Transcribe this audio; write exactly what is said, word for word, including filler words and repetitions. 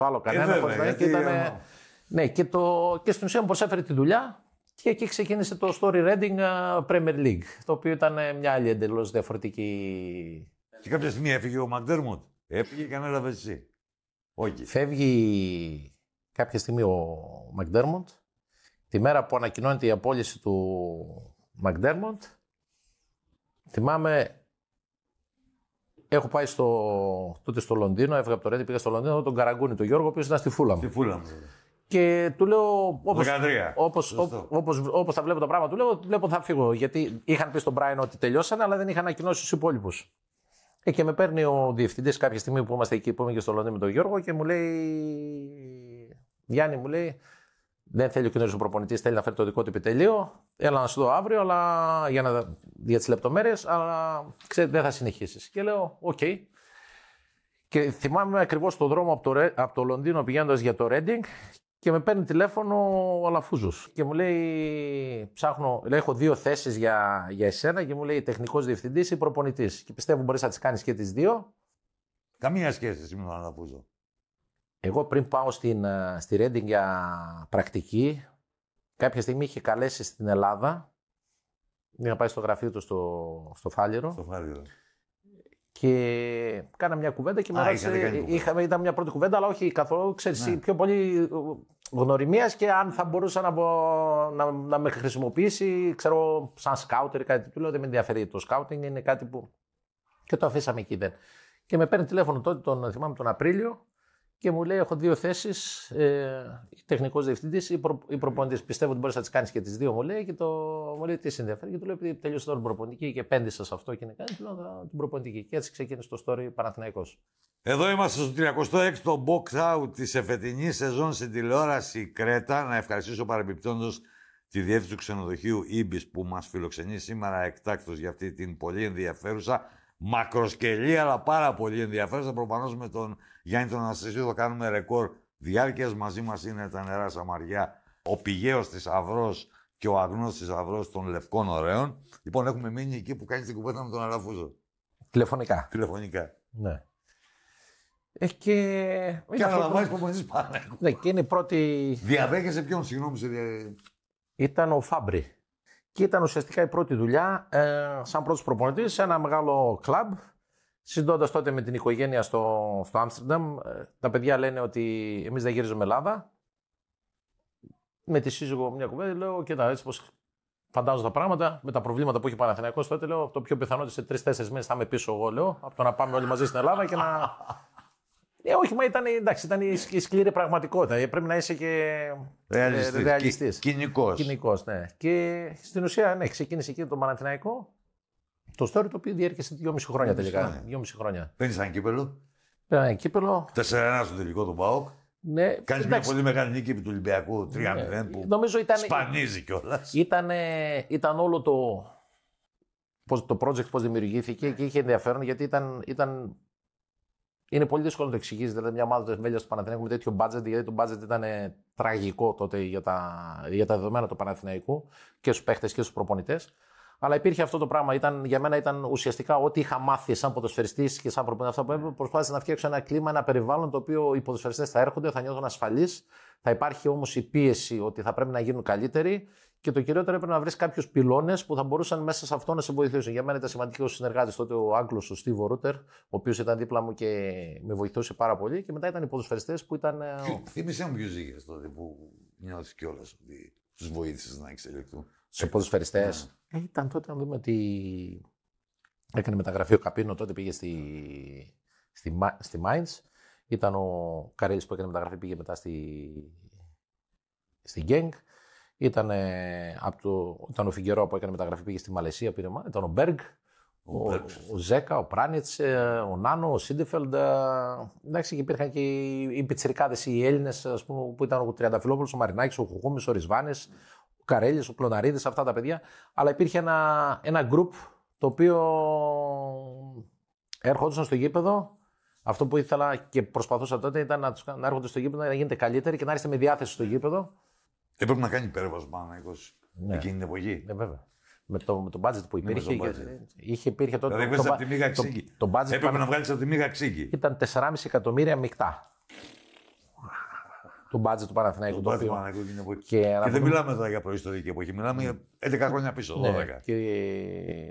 άλλο κανένα. Ε, βέβαια, και, ήταν, ε... ναι, και, το, και στην ουσία μου προσέφερε τη δουλειά και εκεί ξεκίνησε το Story Reading Premier League, το οποίο ήταν μια άλλη εντελώς διαφορετική. Και κάποια στιγμή έφυγε ο Μακδέρμοντ. Έφυγε και ανέλαβε εσύ. Όχι. Φεύγει κάποια στιγμή ο Μακδέρμοντ. Τη μέρα που ανακοινώνεται η απόλυση του Μακδέρμοντ, θυμάμαι, έχω πάει στο, τότε στο Λονδίνο, έφυγα από το Ρέντι, πήγα στο Λονδίνο, τον Καραγκούνη, τον Γιώργο, ο οποίος ήταν στη Φούλαμ. Στη Φούλαμ. Και του λέω, όπως, όπως, όπως, όπως, όπως θα βλέπω τα πράγματα, του λέω, βλέπω θα φύγω. Γιατί είχαν πει στον Μπράιν ότι τελειώσανε, αλλά δεν είχαν ανακοινώσει τους υπόλοιπους. Ε, και με παίρνει ο διευθυντής κάποια στιγμή που είμαστε εκεί, που είμαι και στο Λονδίνο με τον Γιώργο και μου λέει, Γιάννη, μου λέει, δεν θέλει ο καινούριο προπονητή, θέλει να φέρει το δικό του επιτελείο. Έλα να σου δω αύριο, αλλά για, να, για τις λεπτομέρειες, αλλά ξέρετε, δεν θα συνεχίσεις. Και λέω, οκ. Okay. Και θυμάμαι ακριβώς τον δρόμο από το, από το Λονδίνο πηγαίνοντας για το Reading και με παίρνει τηλέφωνο ο Αλαφούζος. Και μου λέει, ψάχνω, λέει, έχω δύο θέσεις για, για εσένα και μου λέει τεχνικός διευθυντής ή προπονητής. Και πιστεύω μπορείς να τις κάνεις και τις δύο. Καμία σχέση με τον Αλαφούζο. Εγώ πριν πάω στην, στη Reading για πρακτική, κάποια στιγμή είχε καλέσει στην Ελλάδα. Είχα πάει στο γραφείο του στο, στο Φάληρο. Στο Φάληρο. Και κάνα μια κουβέντα και με ρώτησε. Είχαμε, ήταν μια πρώτη κουβέντα, αλλά όχι καθόλου. Ξέρεις, ναι. Πιο πολύ γνωριμίας και αν θα μπορούσα να, να, να με χρησιμοποιήσει, ξέρω, σαν σκάουτερ ή κάτι. Του λέω δεν με ενδιαφέρει. Το σκάουτινγκ είναι κάτι που. Και το αφήσαμε εκεί δεν. Και με παίρνει τηλέφωνο τότε, τον θυμάμαι τον Απρίλιο. Και μου λέει: έχω δύο θέσεις, ε, τεχνικός διευθυντής ή, προ, ή προπονητής. Πιστεύω ότι μπορείς να τις κάνεις και τις δύο, μου λέει. Και το, μου λέει: τι σε ενδιαφέρει. Και του λέω: επειδή τελείωσε τώρα την προπονητική και επένδυσα σε αυτό και είναι κάτι, του λέω: την προπονητική. Και έτσι ξεκίνησε το story Παναθηναϊκός. Εδώ είμαστε στο τριακοστό έκτο box out της εφετινής σεζόν στην τηλεόραση Κρέτα. Να ευχαριστήσω παρεμπιπτόντως τη διεύθυνση του ξενοδοχείου Ibis που μας φιλοξενεί σήμερα εκτάκτως για αυτή την πολύ ενδιαφέρουσα. Μακροσκελή, αλλά πάρα πολύ ενδιαφέρουσα. Προφανώς με τον Γιάννη τον Αναστασίου θα κάνουμε ρεκόρ διάρκειας. Μαζί μας είναι τα νερά Σαμαριά, ο πηγαίος θησαυρός και ο αγνός θησαυρός των Λευκών Ωραίων. Λοιπόν, έχουμε μείνει εκεί που κάνει την κουβέντα με τον Αλαφούζο. Τηλεφωνικά. Τηλεφωνικά. Ναι. Ε, και και αναλαμβάνεις προπονητής πάνε. Ναι, και είναι η πρώτη. Διαδέχεσαι ποιον, συγγνώμη. Σε δια... Ήταν ο Φάμπρι. Και ήταν ουσιαστικά η πρώτη δουλειά ε, σαν πρώτος προπονητής σε ένα μεγάλο κλαμπ. Συζητώντας τότε με την οικογένεια στο, στο Άμστερνταμ, ε, τα παιδιά λένε ότι εμείς δεν γυρίζουμε Ελλάδα. Με τη σύζυγο μια κουβέντα λέω: κοίτα, έτσι πως φαντάζω τα πράγματα, με τα προβλήματα που έχει ο Παναθηναϊκός τότε, λέω: το πιο πιθανό ότι σε τρεις-τέσσερις μήνες θα είμαι πίσω εγώ, λέω, από το να πάμε όλοι μαζί στην Ελλάδα και να. Ε, όχι, μα ήταν, εντάξει, ήταν η σκληρή πραγματικότητα. Πρέπει να είσαι και ρεαλιστής. ρεαλιστής. Κοινικός. Κοινικός, ναι. Και στην ουσία, ναι, ξεκίνησε εκεί το Παναθηναϊκό. Το story το οποίο διέρχεσε δυόμιση χρόνια τελικά. δυόμιση χρόνια. Παίρνεις ένα κύπελο. Παίρνει ένα κύπελο. τέσσερα ένα στο τελικό του ΠΑΟΚ. Ναι, κάνεις μια πολύ μεγάλη νίκη επί του Ολυμπιακού τρία μηδέν ναι, που νομίζω ήταν, σπανίζει κιόλας. Ήταν, ήταν όλο το, πώς, το project πώς δημιουργήθηκε και είχε ενδιαφέρον γιατί ήταν, ήταν είναι πολύ δύσκολο να το εξηγήσει. Δηλαδή, μια ομάδα του Εμβέλια του Παναθηναϊκού με τέτοιο budget, γιατί το budget ήταν τραγικό τότε για τα, για τα δεδομένα του Παναθηναϊκού και στους παίχτες και στους προπονητές. Αλλά υπήρχε αυτό το πράγμα. Ήταν, για μένα ήταν ουσιαστικά ό,τι είχα μάθει σαν ποδοσφαιριστής και σαν προπονητής. Αυτά που έπρεπε, προσπάθησα να φτιάξω ένα κλίμα, ένα περιβάλλον το οποίο οι ποδοσφαιριστές θα έρχονται, θα νιώθουν ασφαλείς. Θα υπάρχει όμως η πίεση ότι θα πρέπει να γίνουν καλύτεροι. Και το κυριότερο έπρεπε να βρει κάποιους πυλώνες που θα μπορούσαν μέσα σε αυτό να σε βοηθήσουν. Για μένα ήταν σημαντικό ο συνεργάτης τότε ο Άγγλος, ο Στίβο Ρούτερ, ο οποίος ήταν δίπλα μου και με βοηθούσε πάρα πολύ. Και μετά ήταν οι ποδοσφαιριστές που ήταν. Θύμισε μου ποιους είχες τότε που νιώθεις κιόλας ότι τους βοήθησες να εξελιχθούν. Σε ποδοσφαιριστές. Yeah. Ε, ήταν τότε να δούμε ότι έκανε μεταγραφή ο Καπίνο, τότε πήγε στη, στη, στη Mainz. Ήταν ο Καρέλης που έκανε μεταγραφή, πήγε μετά στη, στη Genk. Ήταν, από το, ήταν ο Φιγκερό που έκανε μεταγραφή, πήγε στη Μαλαισία, πήρε, ήταν ο Μπέργκ, ο, ο, ο Ζέκα, ο Πράνιτς, ο Νάνο, ο Σίντεφελντ. Εντάξει, και υπήρχαν και οι, οι πιτσιρικάδες, οι Έλληνες, ας πούμε, που ήταν ο Τριανταφυλόπουλος, ο Μαρινάκης, ο Χουχούμης, ο Ρισβάνης, ο Καρέλης, ο Κλωναρίδης, αυτά τα παιδιά. Αλλά υπήρχε ένα, ένα group το οποίο έρχονταν στο γήπεδο. Αυτό που ήθελα και προσπαθούσα τότε ήταν να, τους, να έρχονται στο γήπεδο, να γίνετε καλύτεροι και να είστε με διάθεση στο γήπεδο. Έπρεπε να κάνει υπέρβαση πάνω είκοσι ναι. Εκείνη την εποχή. Ναι, βέβαια. Με το, με το budget που υπήρχε. Ναι, είχε, υπήρχε τότε. Δηλαδή, το, το, από τη μίγα ξύγκη. Το, το budget έπρεπε πάνω, να βγάλει από τη μίγα ξύγκη. Ήταν τέσσερα κόμμα πέντε εκατομμύρια μεικτά. του budget του Παναθηναϊκού. Το Το budget οποίο... του Παναθηναϊκού είναι εποχή. Και, Και να δεν πούμε- μιλάμε τώρα για προϊστορική εποχή, μιλάμε για έντεκα χρόνια πίσω, Ναι, δώδεκα. και